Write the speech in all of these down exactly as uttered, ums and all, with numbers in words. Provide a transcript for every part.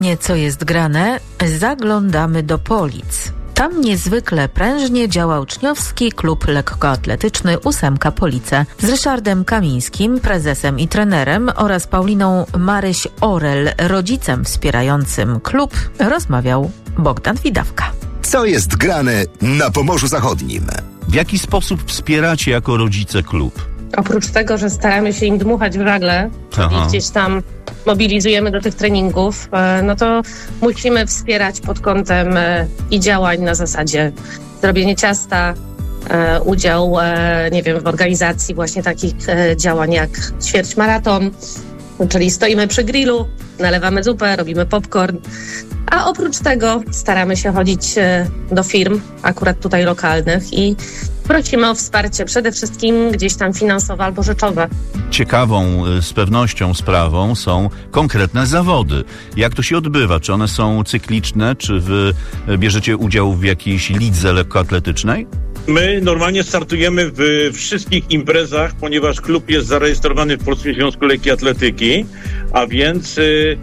Co jest grane? Zaglądamy do Polic. Tam niezwykle prężnie działa uczniowski klub lekkoatletyczny Ósemka Police. Z Ryszardem Kamińskim, prezesem i trenerem, oraz Pauliną Maryś-Orel, rodzicem wspierającym klub, rozmawiał Bogdan Widawka. Co jest grane na Pomorzu Zachodnim? W jaki sposób wspieracie jako rodzice klub? Oprócz tego, że staramy się im dmuchać w żagle, czyli Aha. gdzieś tam mobilizujemy do tych treningów, no to musimy wspierać pod kątem i działań na zasadzie zrobienie ciasta, udział, nie wiem, w organizacji właśnie takich działań jak ćwierćmaraton, czyli stoimy przy grillu, nalewamy zupę, robimy popcorn, a oprócz tego staramy się chodzić do firm, akurat tutaj lokalnych, i prosimy o wsparcie przede wszystkim gdzieś tam finansowe albo rzeczowe. Ciekawą z pewnością sprawą są konkretne zawody. Jak to się odbywa? Czy one są cykliczne? Czy wy bierzecie udział w jakiejś lidze lekkoatletycznej? My normalnie startujemy w wszystkich imprezach, ponieważ klub jest zarejestrowany w Polskim Związku Lekkiej Atletyki, a więc yy,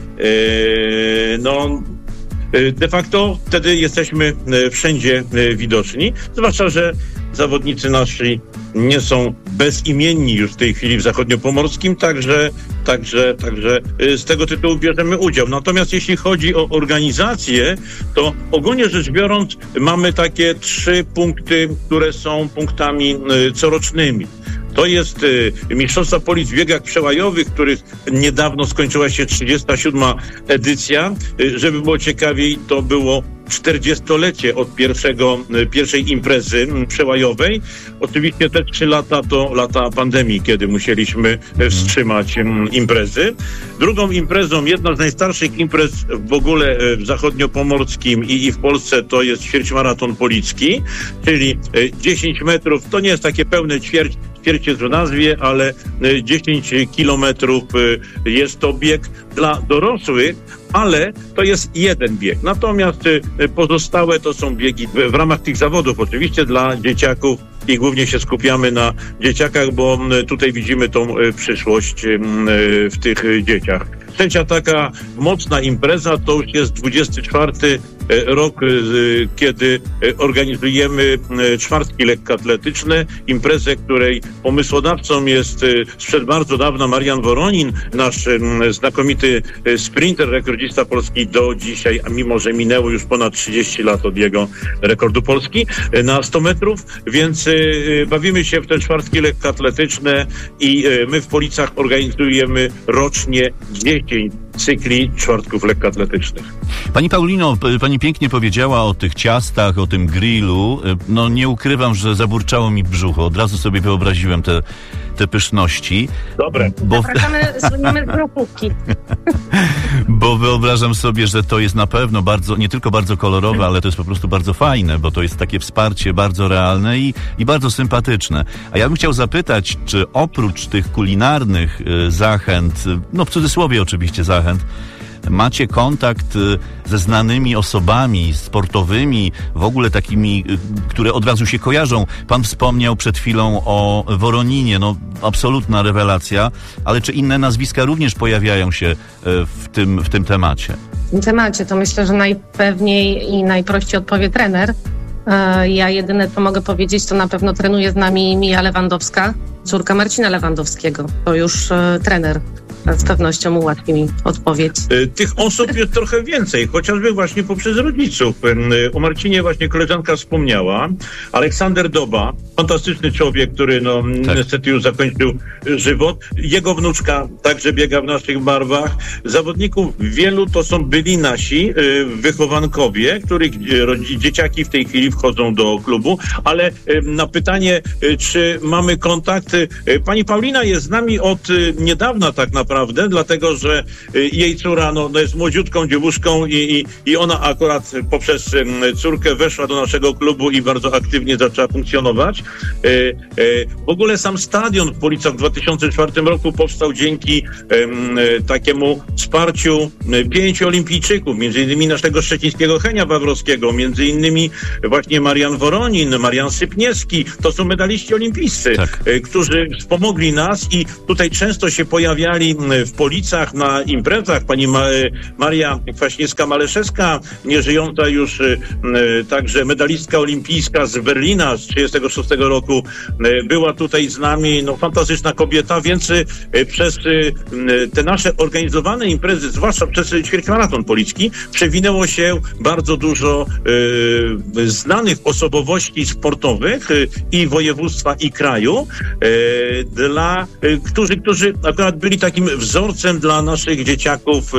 yy, no... de facto wtedy jesteśmy wszędzie widoczni, zwłaszcza że zawodnicy nasi nie są bezimienni już w tej chwili w zachodniopomorskim, także, także, także z tego tytułu bierzemy udział. Natomiast jeśli chodzi o organizację, to ogólnie rzecz biorąc mamy takie trzy punkty, które są punktami corocznymi. To jest y, Mistrzostwa Polic w biegach przełajowych, których niedawno skończyła się trzydziesta siódma edycja. Y, żeby było ciekawiej, to było czterdziestolecie od pierwszego, y, pierwszej imprezy y, przełajowej. Oczywiście te trzy lata to lata pandemii, kiedy musieliśmy y, wstrzymać y, imprezy. Drugą imprezą, jedna z najstarszych imprez w ogóle y, w zachodniopomorskim i, i w Polsce, to jest ćwierćmaraton policki, czyli y, dziesięć metrów, to nie jest takie pełne ćwierć, ćwierć jest w nazwie, ale dziesięć kilometrów jest to bieg dla dorosłych, ale to jest jeden bieg. Natomiast pozostałe to są biegi w ramach tych zawodów, oczywiście dla dzieciaków, i głównie się skupiamy na dzieciakach, bo tutaj widzimy tą przyszłość w tych dzieciach. Trzecia taka mocna impreza to już jest dwudziesty czwarty rok, kiedy organizujemy czwartki lekkoatletyczne, imprezę, której pomysłodawcą jest sprzed bardzo dawna Marian Woronin, nasz znakomity sprinter, rekordzista Polski do dzisiaj, a mimo że minęło już ponad trzydzieści lat od jego rekordu Polski na sto metrów, więc bawimy się w te czwartki lekkoatletyczne i my w Policach organizujemy rocznie dziesięć cykli czwartków lekkoatletycznych. Pani Paulino, pani pięknie powiedziała o tych ciastach, o tym grillu. No nie ukrywam, że zaburczało mi brzucho. Od razu sobie wyobraziłem te, te pyszności. Dobre. Bo... Zapraszamy, słynimy z grochówki. Bo wyobrażam sobie, że to jest na pewno bardzo, nie tylko bardzo kolorowe, ale to jest po prostu bardzo fajne, bo to jest takie wsparcie bardzo realne i, i bardzo sympatyczne. A ja bym chciał zapytać, czy oprócz tych kulinarnych y, zachęt, no w cudzysłowie oczywiście zachęt, macie kontakt ze znanymi osobami sportowymi, w ogóle takimi, które od razu się kojarzą? Pan wspomniał przed chwilą o Woroninie, no absolutna rewelacja, ale czy inne nazwiska również pojawiają się w tym, w tym temacie? W tym temacie to myślę, że najpewniej i najprościej odpowie trener. Ja jedyne, co mogę powiedzieć, to na pewno trenuje z nami Mija Lewandowska, córka Marcina Lewandowskiego. To już trener z pewnością ułatwi mi odpowiedź. Tych osób jest trochę więcej, chociażby właśnie poprzez rodziców. O Marcinie właśnie koleżanka wspomniała. Aleksander Doba, fantastyczny człowiek, który no tak. niestety już zakończył żywot. Jego wnuczka także biega w naszych barwach. Zawodników wielu to są byli nasi wychowankowie, których dzieciaki w tej chwili wchodzą do klubu, ale na pytanie, czy mamy kontakt, pani Paulina jest z nami od niedawna tak naprawdę, dlatego, że jej córa no, no jest młodziutką dziewuszką i, i, i ona akurat poprzez córkę weszła do naszego klubu i bardzo aktywnie zaczęła funkcjonować. W ogóle sam stadion w Policach w dwa tysiące czwartym roku powstał dzięki takiemu wsparciu pięciu olimpijczyków, między innymi naszego szczecińskiego Henia Wawrowskiego, między innymi właśnie Marian Woronin, Marian Sypniewski. To są medaliści olimpijscy, tak. którzy wspomogli nas i tutaj często się pojawiali w Policach na imprezach. Pani Ma- Maria Kwaśniewska-Maleszewska, nieżyjąca już także medalistka olimpijska z Berlina z trzydziestego szóstego roku, była tutaj z nami. No, fantastyczna kobieta, więc przez te nasze organizowane imprezy, zwłaszcza przez ćwierćmaraton policki, przewinęło się bardzo dużo y, znanych osobowości sportowych y, i województwa, i kraju, y, dla, y, którzy, którzy akurat byli takim wzorcem dla naszych dzieciaków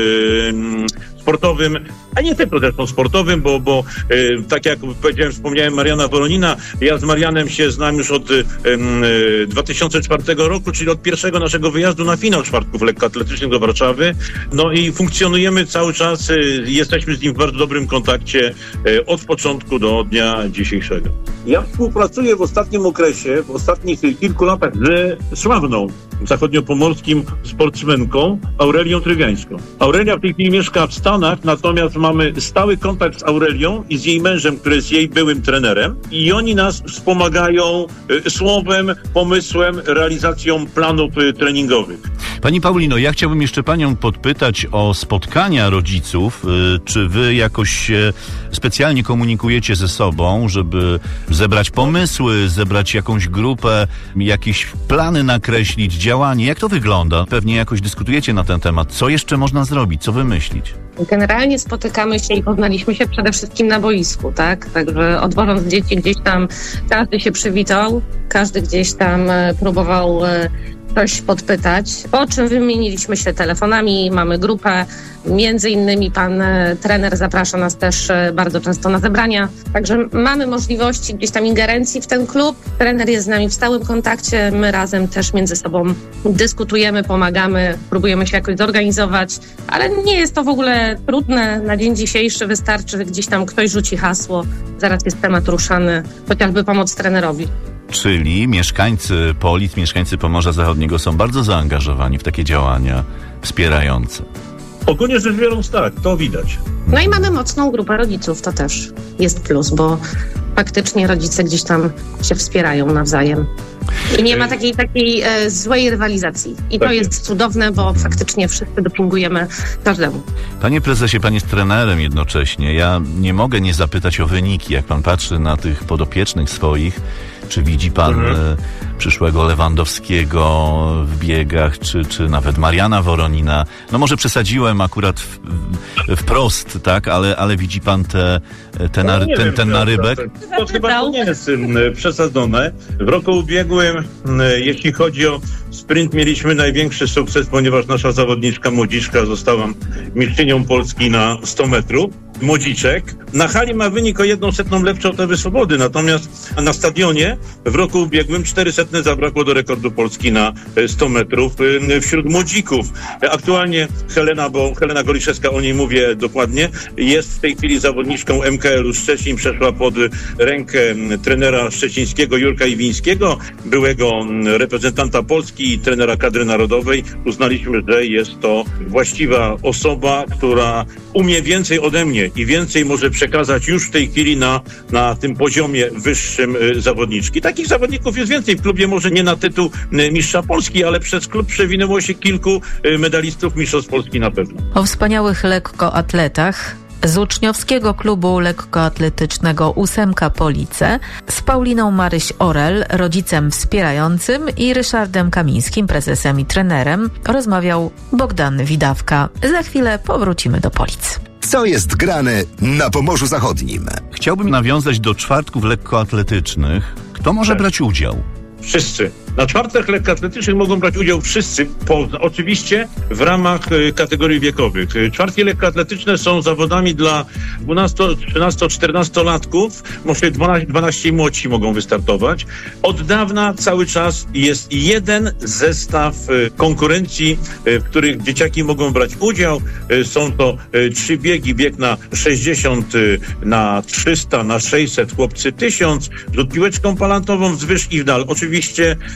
y, sportowym, a nie tylko zresztą sportowym, bo, bo y, tak jak powiedziałem, wspomniałem Mariana Woronina, ja z Marianem się znam już od y, y, dwa tysiące czwartego roku, czyli od pierwszego naszego wyjazdu na finał czwartków lekkoatletycznych do Warszawy. No i funkcjonujemy cały czas, y, jesteśmy z nim w bardzo dobrym kontakcie y, od początku do dnia dzisiejszego. Ja współpracuję w ostatnim okresie, w ostatnich kilku latach ze sławną zachodniopomorskim sportsmenką Aurelią Trywiańską. Aurelia w tej chwili mieszka w Stanach, natomiast mamy stały kontakt z Aurelią i z jej mężem, który jest jej byłym trenerem, i oni nas wspomagają y, słowem, pomysłem, realizacją planów y, treningowych. Pani Paulino, ja chciałbym jeszcze panią podpytać o spotkania rodziców. Y, czy wy jakoś się specjalnie komunikujecie ze sobą, żeby zebrać pomysły, zebrać jakąś grupę, jakieś plany nakreślić, działanie? Jak to wygląda? Pewnie jakoś dyskutujecie na ten temat. Co jeszcze można zrobić? Co wymyślić? Generalnie spotykamy się i poznaliśmy się przede wszystkim na boisku, tak? Także odwożąc dzieci gdzieś tam, każdy się przywitał, każdy gdzieś tam próbował coś podpytać, po czym wymieniliśmy się telefonami, mamy grupę, między innymi pan trener zaprasza nas też bardzo często na zebrania, także mamy możliwości gdzieś tam ingerencji w ten klub, trener jest z nami w stałym kontakcie, my razem też między sobą dyskutujemy, pomagamy, próbujemy się jakoś zorganizować, ale nie jest to w ogóle trudne, na dzień dzisiejszy wystarczy, że gdzieś tam ktoś rzuci hasło, zaraz jest temat ruszany, chociażby pomoc trenerowi. Czyli mieszkańcy Polic, mieszkańcy Pomorza Zachodniego są bardzo zaangażowani w takie działania wspierające. Ogólnie rzecz biorąc tak, to widać. No i mamy mocną grupę rodziców, to też jest plus, bo faktycznie rodzice gdzieś tam się wspierają nawzajem. I nie ma takiej takiej e, złej rywalizacji. I to jest cudowne, bo faktycznie wszyscy dopingujemy każdemu. Panie prezesie, pan jest trenerem jednocześnie. Ja nie mogę nie zapytać o wyniki. Jak pan patrzy na tych podopiecznych swoich, czy widzi pan mhm. e, przyszłego Lewandowskiego w biegach, czy, czy nawet Mariana Woronina? No może przesadziłem akurat w, w, wprost, tak? Ale, ale widzi pan te, te no, nary, ten, wiem, ten narybek? To, to chyba to nie jest um, przesadzone. W roku ubiegłym, um, jeśli chodzi o sprint, mieliśmy największy sukces, ponieważ nasza zawodniczka Młodziczka została mistrzynią Polski na sto metrów. Młodziczek. Na hali ma wynik o jedną setną lepszy od Ewy Swobody, natomiast na stadionie w roku ubiegłym cztery setne zabrakło do rekordu Polski na sto metrów wśród młodzików. Aktualnie Helena, bo Helena Goliszewska, o niej mówię dokładnie, jest w tej chwili zawodniczką M K L-u Szczecin, przeszła pod rękę trenera szczecińskiego Jurka Iwińskiego, byłego reprezentanta Polski i trenera kadry narodowej. Uznaliśmy, że jest to właściwa osoba, która umie więcej ode mnie i więcej może przekazać już w tej chwili na, na tym poziomie wyższym y, zawodniczki. Takich zawodników jest więcej w klubie, może nie na tytuł y, mistrza Polski, ale przez klub przewinęło się kilku y, medalistów mistrzostw Polski na pewno. O wspaniałych lekkoatletach z uczniowskiego klubu lekkoatletycznego Ósemka Police z Pauliną Maryś-Orel, rodzicem wspierającym, i Ryszardem Kamińskim, prezesem i trenerem, rozmawiał Bogdan Widawka. Za chwilę powrócimy do Polic. Co jest grane na Pomorzu Zachodnim? Chciałbym nawiązać do czwartków lekkoatletycznych. Kto może brać udział? Wszyscy. Na czwartkach lekkoatletycznych mogą brać udział wszyscy, po, oczywiście w ramach y, kategorii wiekowych. Czwartki lekkoatletyczne są zawodami dla dwunasto, trzynasto, czternastolatków, może dwanaście, dwanaście i młodsi mogą wystartować. Od dawna cały czas jest jeden zestaw y, konkurencji, y, w których dzieciaki mogą brać udział. Y, są to y, trzy biegi, bieg na sześćdziesiąt, y, na trzysta, na sześćset, chłopcy tysiąc, rzut piłeczką palantową wzwyż i w dal. Oczywiście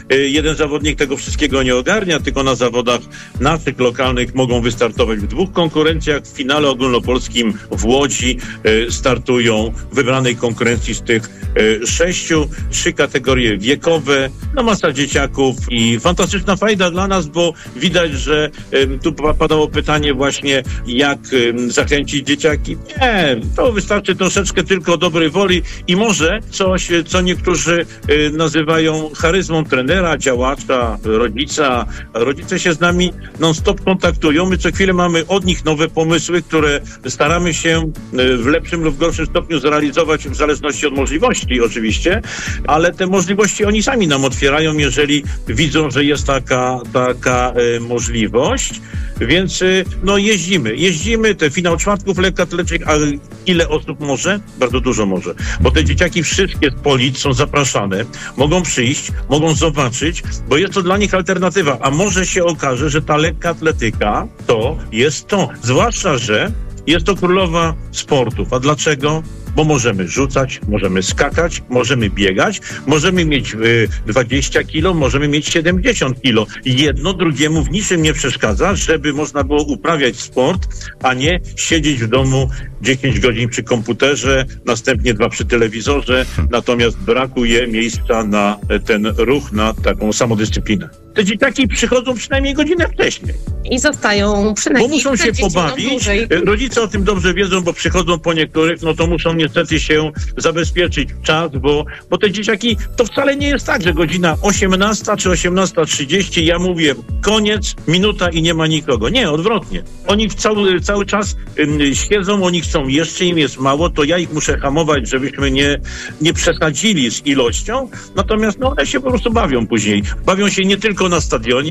jeden zawodnik tego wszystkiego nie ogarnia, tylko na zawodach naszych lokalnych mogą wystartować w dwóch konkurencjach. W finale ogólnopolskim w Łodzi startują w wybranej konkurencji z tych sześciu, trzy kategorie wiekowe, no masa dzieciaków i fantastyczna fajda dla nas, bo widać, że tu padało pytanie właśnie, jak zachęcić dzieciaki. Nie, to wystarczy troszeczkę tylko dobrej woli i może coś, co niektórzy nazywają charyzmą trenera, działacza, rodzica. Rodzice się z nami non-stop kontaktują. My co chwilę mamy od nich nowe pomysły, które staramy się w lepszym lub gorszym stopniu zrealizować w zależności od możliwości oczywiście, ale te możliwości oni sami nam otwierają, jeżeli widzą, że jest taka, taka e, możliwość. Więc no jeździmy, jeździmy, te finał czwartków lekkoatletycznych, ale ile osób może? Bardzo dużo może, bo te dzieciaki wszystkie z Polic są zapraszane, mogą przyjść, mogą zobaczyć, bo jest to dla nich alternatywa, a może się okaże, że ta lekka atletyka to jest to, zwłaszcza, że jest to królowa sportów. A dlaczego? Bo możemy rzucać, możemy skakać, możemy biegać, możemy mieć y, dwadzieścia kilo, możemy mieć siedemdziesiąt kilo. Jedno drugiemu w niczym nie przeszkadza, żeby można było uprawiać sport, a nie siedzieć w domu dziesięć godzin przy komputerze, następnie dwa przy telewizorze, natomiast brakuje miejsca na ten ruch, na taką samodyscyplinę. Te dzieciaki przychodzą przynajmniej godzinę wcześniej. I zostają przynajmniej. Bo muszą się pobawić. Rodzice o tym dobrze wiedzą, bo przychodzą po niektórych, no to muszą niestety się zabezpieczyć w czas, bo, bo te dzieciaki, to wcale nie jest tak, że godzina osiemnasta czy osiemnasta trzydzieści, ja mówię koniec, minuta i nie ma nikogo. Nie, odwrotnie. Oni cały, cały czas ym, siedzą, oni chcą jeszcze, im jest mało, to ja ich muszę hamować, żebyśmy nie, nie przesadzili z ilością, natomiast no one się po prostu bawią później. Bawią się nie tylko na stadionie,